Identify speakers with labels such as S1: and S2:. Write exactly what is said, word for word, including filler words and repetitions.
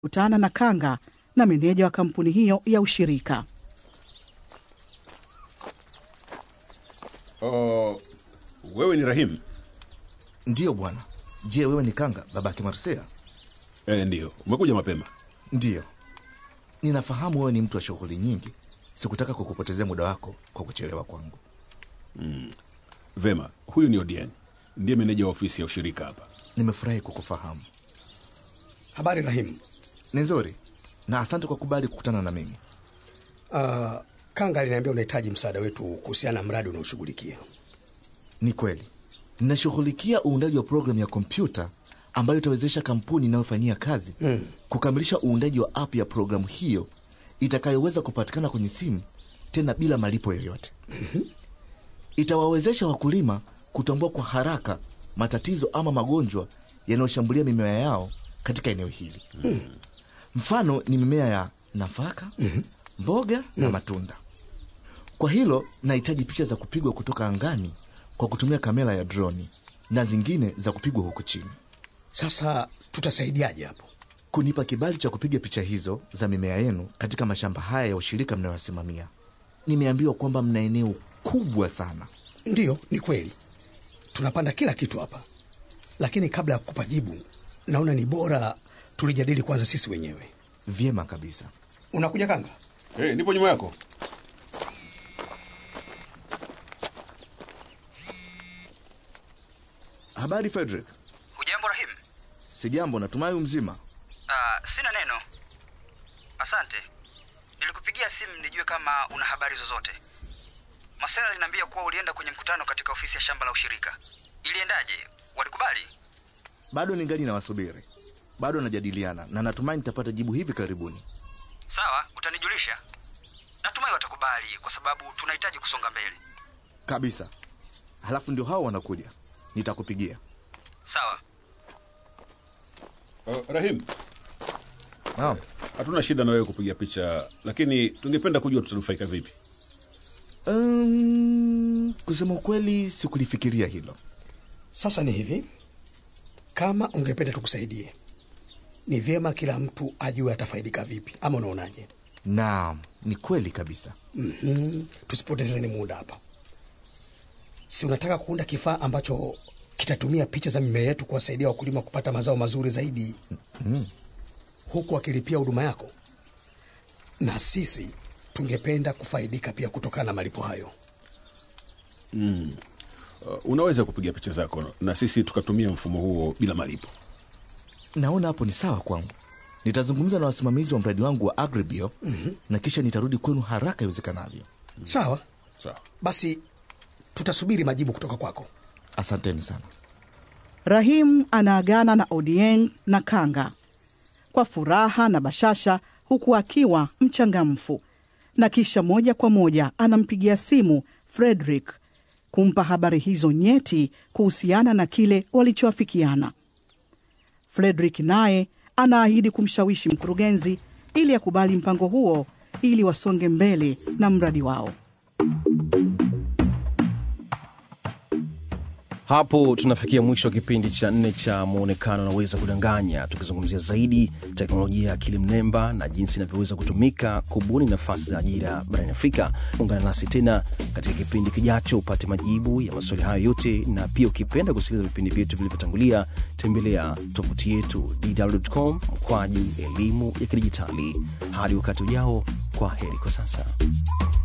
S1: kutana na Kanga na meneja wa kampuni hiyo ya ushirika.
S2: Oh, wewe ni Rahim?
S3: Ndiyo bwana. Je, wewe ni Kanga, babake Marcia?
S2: Eh, ndiyo. Umekuja mapema.
S3: Ndiyo. Ninafahamu wewe ni mtu wa shughuli nyingi. Sikutaka kukupotezea muda wako kwa kuchelewa kwangu.
S2: Mm. Vema, huyu ni Odieng. Ndiye meneja wa ofisi ya ushirika hapa.
S3: Nimefurahi kukufahamu.
S4: Habari Rahim.
S3: Ni nzuri. Na asante kwa kubali kukutana na mimi.
S4: Uh, Kanga aliniambia unahitaji msaada wetu kuhusiana na mradi unaoshughulikia.
S3: Ni kweli. Ninashughulikia uundaji wa programu ya kompyuta ambayo itawezesha kampuni inayofanyia kazi mm. kukamilisha uundaji wa app ya programu hiyo itakayoweza kupatikana kwenye simu tena bila malipo yoyote. Mm-hmm. Itawawezesha wakulima kutambua kwa haraka matatizo ama magonjwa yanayoshambulia mimea yao katika eneo hili. Mm. Mfano ni mimea ya nafaka, mm-hmm. mboga mm. na matunda. Kwa hilo nahitaji picha za kupigwa kutoka angani kwa kutumia kamera ya droni na zingine za kupigwa huku chini.
S4: Sasa tutasaidiaje hapo?
S3: Kunipa kibali cha kupiga picha hizo za mimea yenu katika mashamba haya ya ushirika mnayosimamia. Nimeambiwa kwamba mna eneo kubwa sana.
S4: Ndiyo, ni kweli. Tunapanda kila kitu hapa. Lakini kabla ya kukupa jibu, naona ni bora tulijadili kwanza sisi wenyewe.
S3: Vyema kabisa.
S4: Unakuja Kanga?
S2: Eh, hey, nipo nyuma yako.
S3: Habari Frederick.
S5: Hujambo Rahim?
S3: Sijambo, natumai mzima.
S5: Uh, sina neno. Asante. Nilikupigia simu nijue kama una habari zozote. Marcel aliniambia kuwa ulienda kwenye mkutano katika ofisi ya shamba la ushirika. Iliendaje? Walikubali?
S3: Bado ningali nawasubiri. Bado najadiliana na natumai nitapata jibu hivi karibuni.
S5: Sawa, utanijulisha. Natumai watakubali kwa sababu tunahitaji kusonga mbele.
S3: Kabisa. Halafu ndio hao wanakuja. Nitakupigia.
S5: Sawa.
S2: Uh, Rahim.
S3: Naam.
S2: Hatuna shida na wewe kupiga picha, lakini tungependa kujua tutanufaika vipi.
S3: Um, kusema ukweli sikulifikiria hilo.
S4: Sasa ni hivi. Kama ungependa tukusaidie, ni vyema kila mtu ajue atafaidika vipi, ama unaonaje?
S3: Naam, ni kweli kabisa.
S4: Mhm. Tusipotezeni muda hapa. Si unataka kuunda kifaa ambacho kitatumia picha za mimea yetu kuwasaidia wakulima kupata mazao mazuri zaidi, mm-hmm. huku wakilipia huduma yako? Na sisi tungependa kufaidika pia kutokana na malipo hayo.
S2: Mm. Uh, unaweza kupiga picha zako na sisi tukatumia mfumo huo bila malipo.
S3: Naona hapo ni sawa kwangu. Nitazungumza na wasimamizi wa mradi wangu wa Agribio, mm-hmm. na kisha nitarudi kwenu haraka iwezekanavyo.
S4: Mm. Sawa.
S2: Sawa.
S4: Basi tutasubiri majibu kutoka kwako.
S3: Asanteni sana.
S1: Rahim anaagana na Odieng na Kanga kwa furaha na bashasha, huku akiwa mchangamfu, na kisha moja kwa moja anampigia simu Frederick kumpa habari hizo nyeti kuhusiana na kile walichoafikiana. Frederick naye anaahidi kumshawishi mkurugenzi ili akubali mpango huo ili wasonge mbele na mradi wao.
S6: Hapo tunafikia mwisho wa kipindi cha nne cha Muonekano Unaweza Kudanganya, tukizungumzia zaidi teknolojia ya akili mnemba na jinsi inavyoweza kutumika kubuni nafasi za ajira barani Afrika. Ungana nasi tena katika kipindi kijacho upate majibu ya maswali hayo yote, na pia ukipenda kusikiliza vipindi vyetu vilivyotangulia, tembelea tovuti yetu d w dot com mkwaju elimu ya kidijitali. Hadi wakati ujao, kwa heri kwa sasa.